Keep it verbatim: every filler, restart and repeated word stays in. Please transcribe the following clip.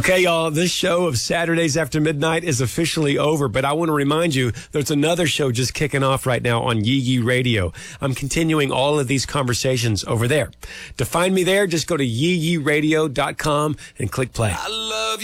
Okay, y'all, this show of Saturdays After Midnight is officially over, but I want to remind you there's another show just kicking off right now on Yee Yee Radio. I'm continuing all of these conversations over there. To find me there, just go to yee yee radio dot com and click play. I love